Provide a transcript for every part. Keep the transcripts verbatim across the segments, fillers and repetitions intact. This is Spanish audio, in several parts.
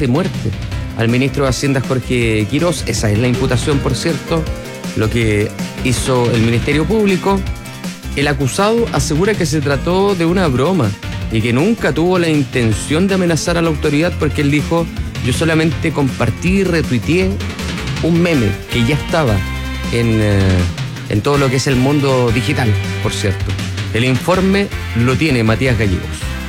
de muerte al ministro de Hacienda Jorge Quirós. Esa es la imputación, por cierto, lo que hizo el Ministerio Público. El acusado asegura que se trató de una broma y que nunca tuvo la intención de amenazar a la autoridad, porque él dijo: yo solamente compartí y retuiteé un meme que ya estaba en, eh, en todo lo que es el mundo digital, por cierto. El informe lo tiene Matías Gallegos.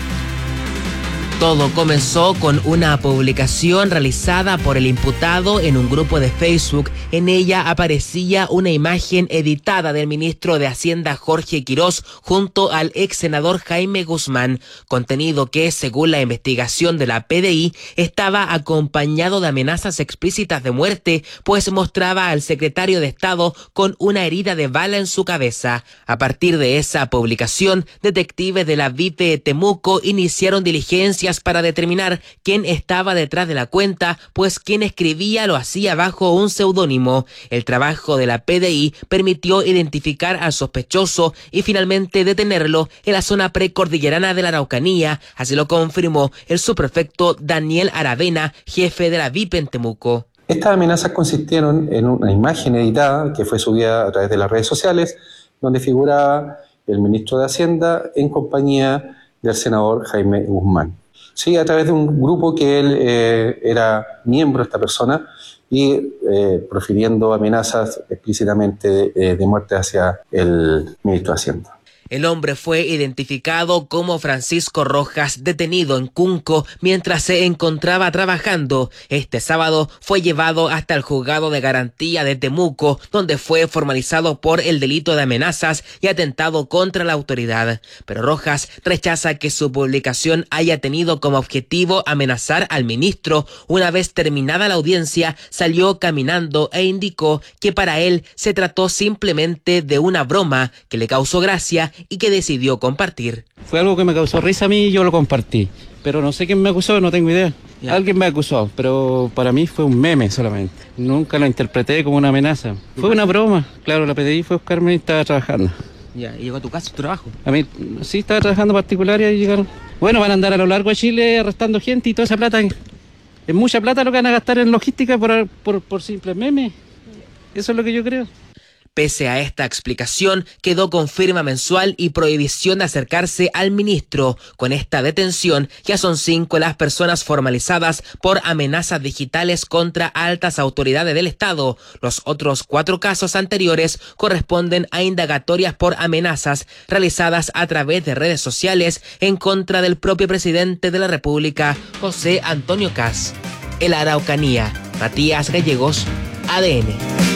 Todo comenzó con una publicación realizada por el imputado en un grupo de Facebook. En ella aparecía una imagen editada del ministro de Hacienda Jorge Quirós junto al ex senador Jaime Guzmán, contenido que, según la investigación de la P D I, estaba acompañado de amenazas explícitas de muerte, pues mostraba al secretario de Estado con una herida de bala en su cabeza. A partir de esa publicación, detectives de la V I P Temuco iniciaron diligencias para determinar quién estaba detrás de la cuenta, pues quien escribía lo hacía bajo un seudónimo. El trabajo de la P D I permitió identificar al sospechoso y finalmente detenerlo en la zona precordillerana de la Araucanía, así lo confirmó el subprefecto Daniel Aravena, jefe de la V I P en Temuco. Estas amenazas consistieron en una imagen editada que fue subida a través de las redes sociales, donde figuraba el ministro de Hacienda en compañía del senador Jaime Guzmán. Sí, a través de un grupo que él eh, era miembro de esta persona y eh, profiriendo amenazas explícitamente de, de muerte hacia el ministro de Hacienda. El hombre fue identificado como Francisco Rojas, detenido en Cunco mientras se encontraba trabajando. Este sábado fue llevado hasta el juzgado de garantía de Temuco, donde fue formalizado por el delito de amenazas y atentado contra la autoridad. Pero Rojas rechaza que su publicación haya tenido como objetivo amenazar al ministro. Una vez terminada la audiencia, salió caminando e indicó que para él se trató simplemente de una broma que le causó gracia y que decidió compartir. Fue algo que me causó risa a mí y yo lo compartí, pero no sé quién me acusó, no tengo idea. Ya. Alguien me acusó, pero para mí fue un meme solamente. Nunca lo interpreté como una amenaza. Fue una broma. Claro, la P D I fue a buscarme y estaba trabajando. Ya, ¿y llegó a tu casa, tu trabajo? A mí, sí, estaba trabajando particular y ahí llegaron. Bueno, van a andar a lo largo de Chile arrestando gente y toda esa plata. Es mucha plata lo que van a gastar en logística por, por, por simple meme. Eso es lo que yo creo. Pese a esta explicación, quedó con firma mensual y prohibición de acercarse al ministro. Con esta detención, ya son cinco las personas formalizadas por amenazas digitales contra altas autoridades del Estado. Los otros cuatro casos anteriores corresponden a indagatorias por amenazas realizadas a través de redes sociales en contra del propio presidente de la República, José Antonio Kast. En la Araucanía, Matías Gallegos, A D N.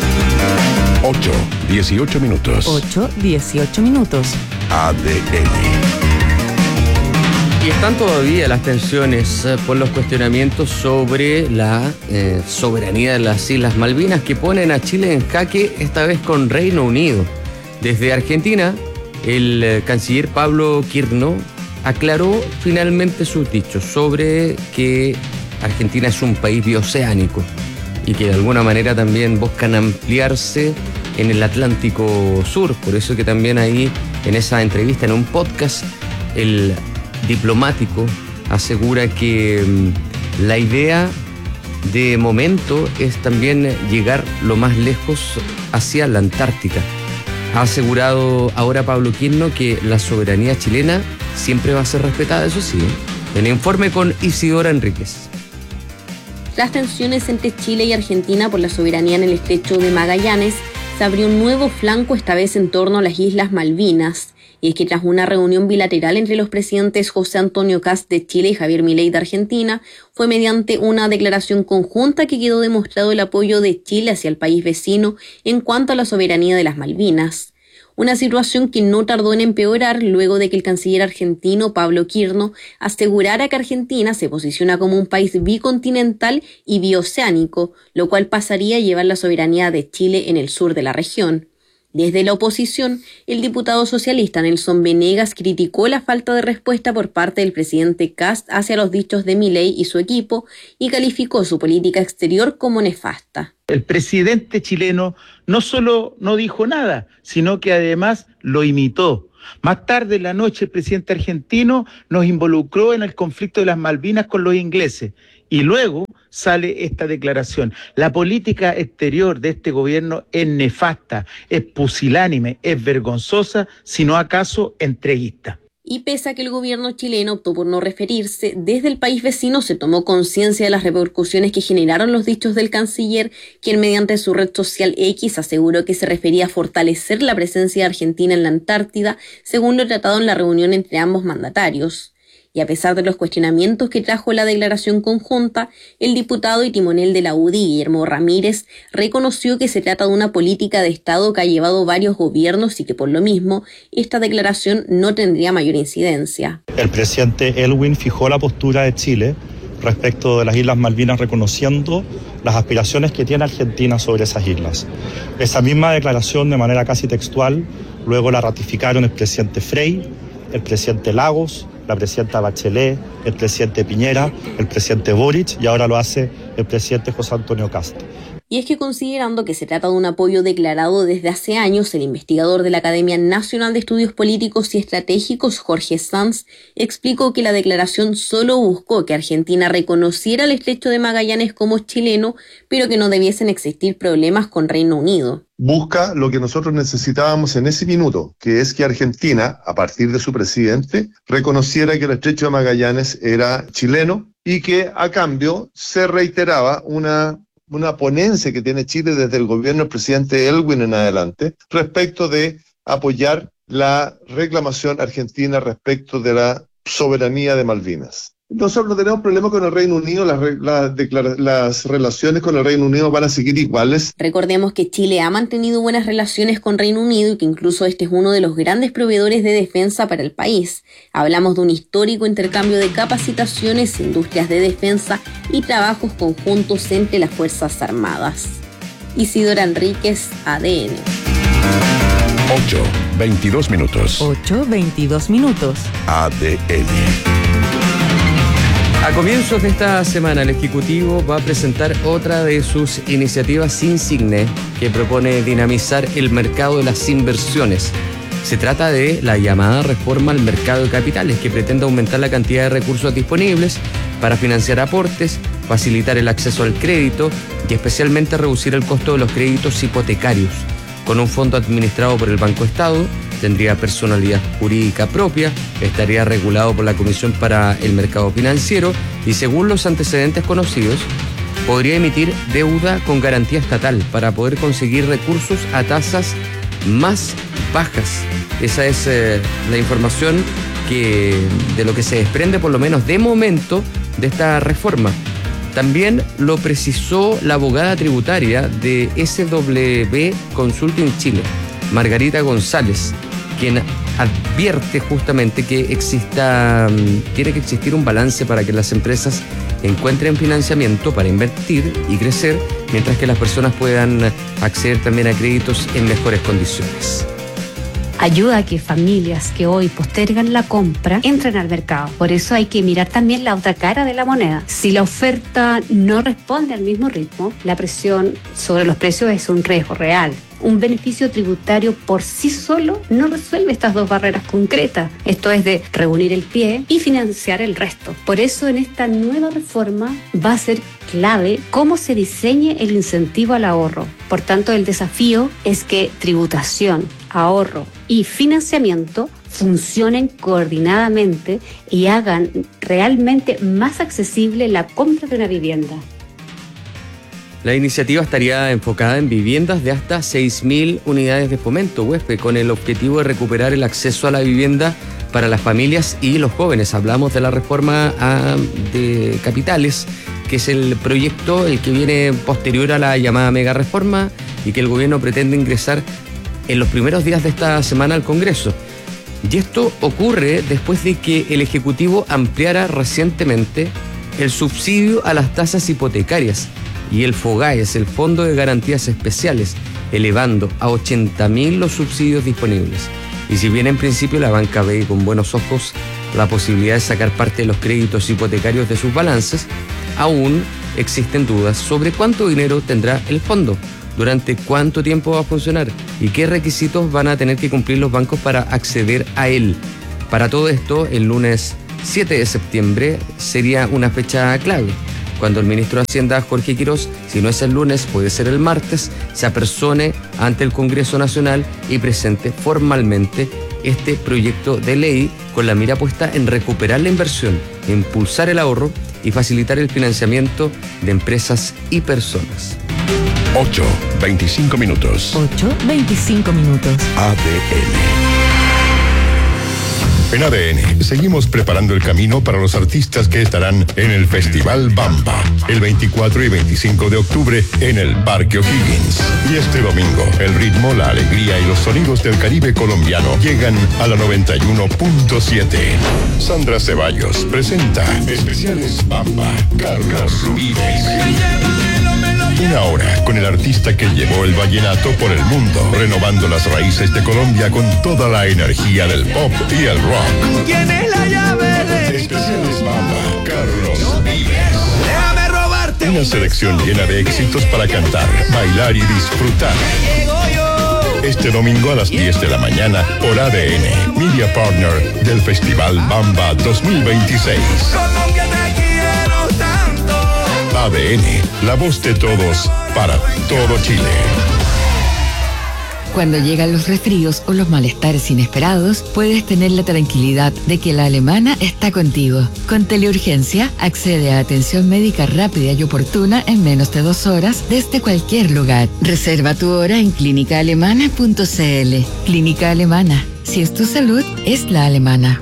ocho, dieciocho minutos. ocho, dieciocho minutos. A D N. Y están todavía las tensiones eh, por los cuestionamientos sobre la eh, soberanía de las Islas Malvinas, que ponen a Chile en jaque, esta vez con Reino Unido. Desde Argentina, el eh, canciller Pablo Quirno aclaró finalmente sus dichos sobre que Argentina es un país bioceánico y que de alguna manera también buscan ampliarse en el Atlántico Sur. Por eso que también ahí, en esa entrevista, en un podcast, el diplomático asegura que mmm, la idea de momento es también llegar lo más lejos hacia la Antártica. Ha asegurado ahora Pablo Quirno que la soberanía chilena siempre va a ser respetada, eso sí. El informe con Isidora Enríquez. Tras tensiones entre Chile y Argentina por la soberanía en el estrecho de Magallanes, se abrió un nuevo flanco, esta vez en torno a las Islas Malvinas. Y es que tras una reunión bilateral entre los presidentes José Antonio Kast de Chile y Javier Milei de Argentina, fue mediante una declaración conjunta que quedó demostrado el apoyo de Chile hacia el país vecino en cuanto a la soberanía de las Malvinas. Una situación que no tardó en empeorar luego de que el canciller argentino Pablo Quirno asegurara que Argentina se posiciona como un país bicontinental y bioceánico, lo cual pasaría a llevar la soberanía de Chile en el sur de la región. Desde la oposición, el diputado socialista Nelson Venegas criticó la falta de respuesta por parte del presidente Kast hacia los dichos de Milei y su equipo y calificó su política exterior como nefasta. El presidente chileno no solo no dijo nada, sino que además lo imitó. Más tarde en la noche el presidente argentino nos involucró en el conflicto de las Malvinas con los ingleses y luego sale esta declaración. La política exterior de este gobierno es nefasta, es pusilánime, es vergonzosa, si no acaso entreguista. Y pese a que el gobierno chileno optó por no referirse, desde el país vecino se tomó conciencia de las repercusiones que generaron los dichos del canciller, quien mediante su red social X aseguró que se refería a fortalecer la presencia de Argentina en la Antártida, según lo tratado en la reunión entre ambos mandatarios. Y a pesar de los cuestionamientos que trajo la declaración conjunta, el diputado y timonel de la U D I, Guillermo Ramírez, reconoció que se trata de una política de Estado que ha llevado varios gobiernos y que por lo mismo esta declaración no tendría mayor incidencia. El presidente Elwin fijó la postura de Chile respecto de las Islas Malvinas, reconociendo las aspiraciones que tiene Argentina sobre esas islas. Esa misma declaración, de manera casi textual, luego la ratificaron el presidente Frei, el presidente Lagos, la presidenta Bachelet, el presidente Piñera, el presidente Boric y ahora lo hace el presidente José Antonio Kast. Y es que considerando que se trata de un apoyo declarado desde hace años, el investigador de la Academia Nacional de Estudios Políticos y Estratégicos, Jorge Sanz, explicó que la declaración solo buscó que Argentina reconociera el Estrecho de Magallanes como chileno, pero que no debiesen existir problemas con Reino Unido. Busca lo que nosotros necesitábamos en ese minuto, que es que Argentina, a partir de su presidente, reconociera que el Estrecho de Magallanes era chileno y que a cambio se reiteraba una una ponencia que tiene Chile desde el gobierno del presidente Elwin en adelante respecto de apoyar la reclamación argentina respecto de la soberanía de Malvinas. Nosotros no tenemos problema con el Reino Unido, las, las, las relaciones con el Reino Unido van a seguir iguales. Recordemos que Chile ha mantenido buenas relaciones con Reino Unido y que incluso este es uno de los grandes proveedores de defensa para el país. Hablamos de un histórico intercambio de capacitaciones, industrias de defensa y trabajos conjuntos entre las Fuerzas Armadas. Isidora Enríquez, A D N. ocho, veintidós minutos. ocho, veintidós minutos. A D N. A comienzos de esta semana, el Ejecutivo va a presentar otra de sus iniciativas insigne que propone dinamizar el mercado de las inversiones. Se trata de la llamada reforma al mercado de capitales, que pretende aumentar la cantidad de recursos disponibles para financiar aportes, facilitar el acceso al crédito y especialmente reducir el costo de los créditos hipotecarios. Con un fondo administrado por el Banco Estado, tendría personalidad jurídica propia, estaría regulado por la Comisión para el Mercado Financiero y, según los antecedentes conocidos, podría emitir deuda con garantía estatal para poder conseguir recursos a tasas más bajas. Esa es eh, la información que, de lo que se desprende, por lo menos de momento, de esta reforma. También lo precisó la abogada tributaria de S W Consulting Chile, Margarita González, quien advierte justamente que exista, tiene que existir un balance para que las empresas encuentren financiamiento para invertir y crecer, mientras que las personas puedan acceder también a créditos en mejores condiciones. Ayuda a que familias que hoy postergan la compra entren al mercado. Por eso hay que mirar también la otra cara de la moneda. Si la oferta no responde al mismo ritmo, la presión sobre los precios es un riesgo real. Un beneficio tributario por sí solo no resuelve estas dos barreras concretas. Esto es de reunir el pie y financiar el resto. Por eso en esta nueva reforma va a ser clave cómo se diseñe el incentivo al ahorro. Por tanto, el desafío es que tributación, ahorro y financiamiento funcionen coordinadamente y hagan realmente más accesible la compra de una vivienda. La iniciativa estaría enfocada en viviendas de hasta seis mil unidades de fomento, U E F P, con el objetivo de recuperar el acceso a la vivienda para las familias y los jóvenes. Hablamos de la reforma a, de capitales, que es el proyecto el que viene posterior a la llamada mega reforma y que el gobierno pretende ingresar en los primeros días de esta semana al Congreso. Y esto ocurre después de que el Ejecutivo ampliara recientemente el subsidio a las tasas hipotecarias y el FOGAES, el Fondo de Garantías Especiales, elevando a ochenta mil los subsidios disponibles. Y si bien en principio la banca ve con buenos ojos la posibilidad de sacar parte de los créditos hipotecarios de sus balances, aún existen dudas sobre cuánto dinero tendrá el fondo, durante cuánto tiempo va a funcionar y qué requisitos van a tener que cumplir los bancos para acceder a él. Para todo esto, el lunes siete de septiembre sería una fecha clave. cuando el ministro de Hacienda, Jorge Quirós, si no es el lunes, puede ser el martes, se apersone ante el Congreso Nacional y presente formalmente este proyecto de ley con la mira puesta en recuperar la inversión, impulsar el ahorro y facilitar el financiamiento de empresas y personas. ocho, veinticinco minutos. ocho, veinticinco minutos. A D N. En A D N seguimos preparando el camino para los artistas que estarán en el Festival Bamba el veinticuatro y veinticinco de octubre en el Parque O'Higgins. Y este domingo, el ritmo, la alegría y los sonidos del Caribe colombiano llegan a la noventa y uno punto siete. Sandra Ceballos presenta Especiales Bamba, Carlos Vives. Una hora con el artista que llevó el vallenato por el mundo, renovando las raíces de Colombia con toda la energía del pop y el rock. ¿Quién es la llave de Especiales Bamba, Carlos Vives. Déjame robarte Una selección llena de éxitos para cantar, bailar y disfrutar. Este domingo a las diez de la mañana por A D N, Media Partner del Festival Bamba dos mil veintiséis. A D N, la voz de todos para todo Chile. Cuando llegan los resfríos o los malestares inesperados, puedes tener la tranquilidad de que la Alemana está contigo. Con Teleurgencia, accede a atención médica rápida y oportuna en menos de dos horas desde cualquier lugar. Reserva tu hora en clínica alemana punto c l. Clínica Alemana. Si es tu salud, es la alemana.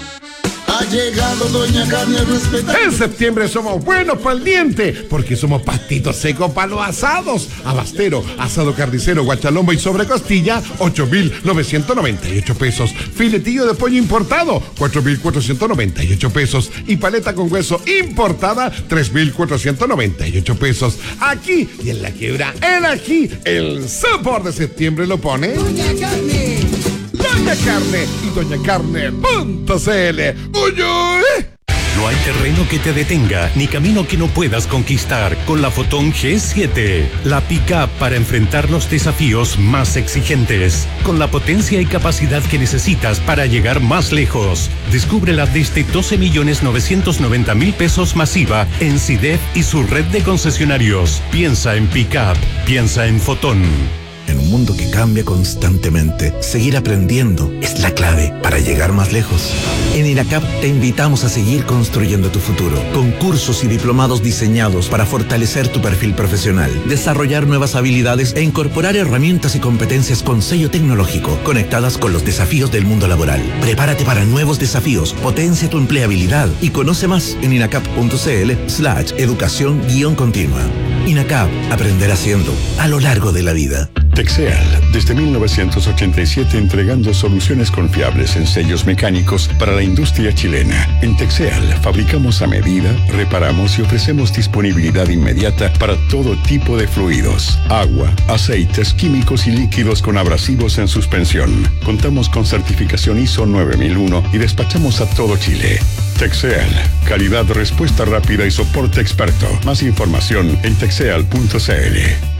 Ha llegado Doña Carne Respetable. En septiembre somos buenos para el diente, porque somos pastitos secos para los asados. Abastero, asado carnicero, guachalombo y sobrecostilla, ocho mil novecientos noventa y ocho pesos. Filetillo de pollo importado, cuatro mil cuatrocientos noventa y ocho pesos. Y paleta con hueso importada, tres mil cuatrocientos noventa y ocho pesos. Aquí y en la quiebra, el ají, el sabor de septiembre lo pone Doña Carne. Doña Carne y doña carne punto c l. ¡Uy, uy! No hay terreno que te detenga, ni camino que no puedas conquistar con la Fotón G siete. La pick-up para enfrentar los desafíos más exigentes, con la potencia y capacidad que necesitas para llegar más lejos. Descúbrela desde doce millones novecientos noventa mil pesos masiva en SIDEF y su red de concesionarios. Piensa en pick-up, piensa en Fotón. En un mundo que cambia constantemente, seguir aprendiendo es la clave para llegar más lejos. En INACAP te invitamos a seguir construyendo tu futuro, con cursos y diplomados diseñados para fortalecer tu perfil profesional, desarrollar nuevas habilidades e incorporar herramientas y competencias con sello tecnológico, conectadas con los desafíos del mundo laboral. Prepárate para nuevos desafíos, potencia tu empleabilidad y conoce más en inacap punto c l slash educación guión continua. INACAP, aprender haciendo, a lo largo de la vida. Texeal, desde mil novecientos ochenta y siete entregando soluciones confiables en sellos mecánicos para la industria chilena. En Texeal fabricamos a medida, reparamos y ofrecemos disponibilidad inmediata para todo tipo de fluidos, agua, aceites, químicos y líquidos con abrasivos en suspensión. Contamos con certificación I S O nueve mil uno y despachamos a todo Chile. Texeal, calidad, respuesta rápida y soporte experto. Más información en texeal punto c l.